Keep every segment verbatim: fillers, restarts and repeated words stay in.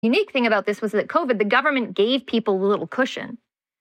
unique thing about this was that COVID, the government gave people a little cushion.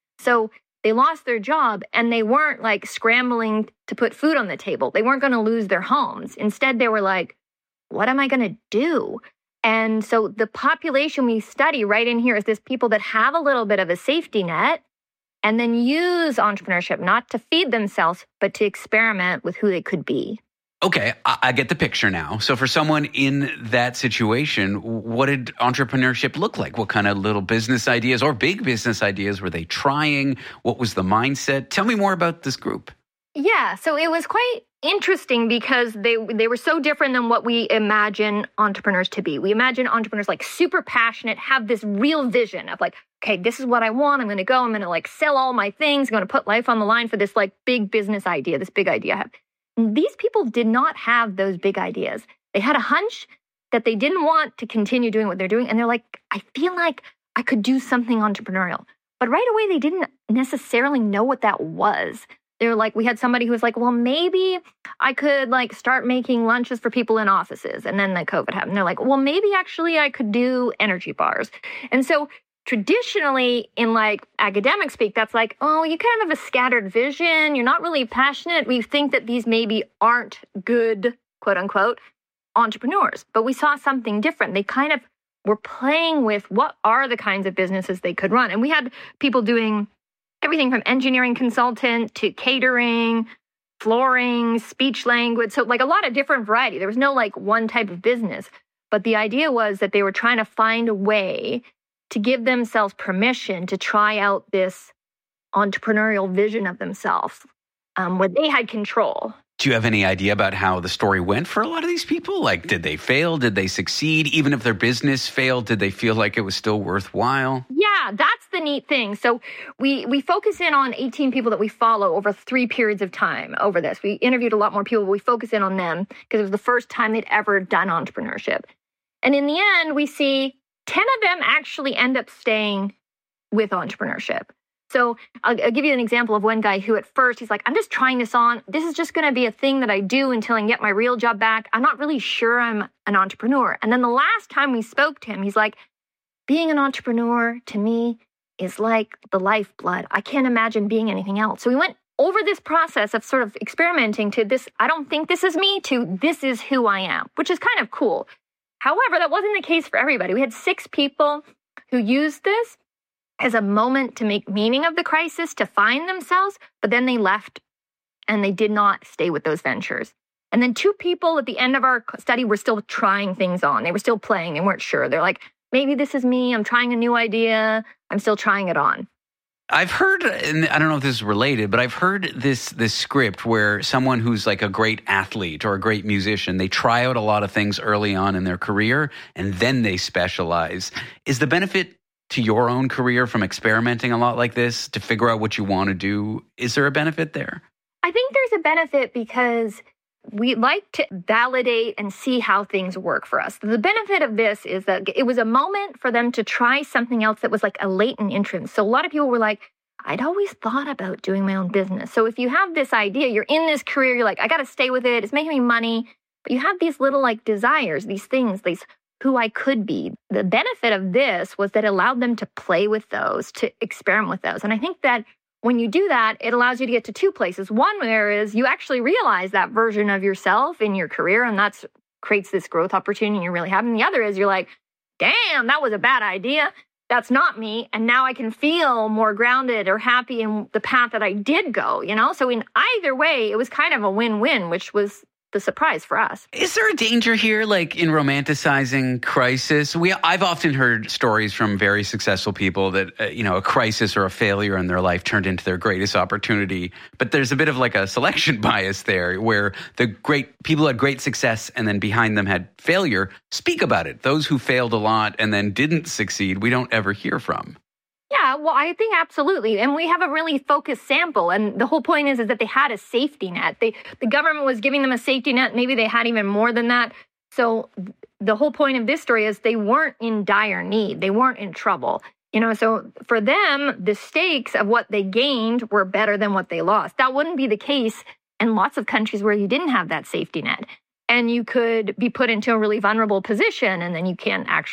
So they lost their job and they weren't like scrambling to put food on the table. They weren't going to lose their homes. Instead, they were like, what am I going to do? And so the population we study right in here is this people that have a little bit of a safety net and then use entrepreneurship not to feed themselves, but to experiment with who they could be. Okay, I, I get the picture now. So for someone in that situation, what did entrepreneurship look like? What kind of little business ideas or big business ideas were they trying? What was the mindset? Tell me more about this group. Yeah, so it was quite interesting because they they were so different than what we imagine entrepreneurs to be. We imagine entrepreneurs like super passionate, have this real vision of like, okay, this is what I want. I'm going to go. I'm going to like sell all my things. I'm going to put life on the line for this like big business idea, this big idea I have. These people did not have those big ideas. They had a hunch that they didn't want to continue doing what they're doing. And they're like, I feel like I could do something entrepreneurial. But right away, they didn't necessarily know what that was. They were like, we had somebody who was like, well, maybe I could like start making lunches for people in offices. And then the COVID happened. They're like, well, maybe actually I could do energy bars. And so traditionally in like academic speak, that's like, oh, you kind of have a scattered vision. You're not really passionate. We think that these maybe aren't good, quote unquote, entrepreneurs. But we saw something different. They kind of were playing with what are the kinds of businesses they could run. And we had people doing everything from engineering consultant to catering, flooring, speech language. So like a lot of different variety. There was no like one type of business. But the idea was that they were trying to find a way to give themselves permission to try out this entrepreneurial vision of themselves um, where they had control. Do you have any idea about how the story went for a lot of these people? Like, did they fail? Did they succeed? Even if their business failed, did they feel like it was still worthwhile? Yeah, that's the neat thing. So we we focus in on eighteen people that we follow over three periods of time over this. We interviewed a lot more people, but we focus in on them because it was the first time they'd ever done entrepreneurship. And in the end, we see ten of them actually end up staying with entrepreneurship. So I'll, I'll give you an example of one guy who at first he's like, I'm just trying this on. This is just going to be a thing that I do until I can get my real job back. I'm not really sure I'm an entrepreneur. And then the last time we spoke to him, he's like, being an entrepreneur to me is like the lifeblood. I can't imagine being anything else. So we went over this process of sort of experimenting to this, I don't think this is me, to this is who I am, which is kind of cool. However, that wasn't the case for everybody. We had six people who used this as a moment to make meaning of the crisis, to find themselves, but then they left and they did not stay with those ventures. And then two people at the end of our study were still trying things on. They were still playing. They weren't sure. They're like, maybe this is me. I'm trying a new idea. I'm still trying it on. I've heard, and I don't know if this is related, but I've heard this this script where someone who's like a great athlete or a great musician, they try out a lot of things early on in their career and then they specialize. Is the benefit to your own career from experimenting a lot like this to figure out what you want to do? Is there a benefit there? I think there's a benefit because we like to validate and see how things work for us. The benefit of this is that it was a moment for them to try something else that was like a latent interest. So a lot of people were like, I'd always thought about doing my own business. So if you have this idea, you're in this career, you're like, I got to stay with it. It's making me money. But you have these little like desires, these things, these who I could be. The benefit of this was that it allowed them to play with those, to experiment with those. And I think that when you do that, it allows you to get to two places. One, where is you actually realize that version of yourself in your career, and that's creates this growth opportunity you're really having. The other is you're like, damn, that was a bad idea. That's not me. And now I can feel more grounded or happy in the path that I did go, you know? So in either way, it was kind of a win-win, which was the surprise for us. Is there a danger here, like in romanticizing crisis? We, I've often heard stories from very successful people that, uh, you know, a crisis or a failure in their life turned into their greatest opportunity. But there's a bit of like a selection bias there where the great people who had great success and then behind them had failure speak about it. Those who failed a lot and then didn't succeed, we don't ever hear from. Yeah, well, I think absolutely. And we have a really focused sample. And the whole point is, is that they had a safety net. They, the government was giving them a safety net. Maybe they had even more than that. So the whole point of this story is they weren't in dire need. They weren't in trouble. You know, so for them, the stakes of what they gained were better than what they lost. That wouldn't be the case in lots of countries where you didn't have that safety net. And you could be put into a really vulnerable position and then you can't actually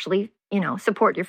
you know, support your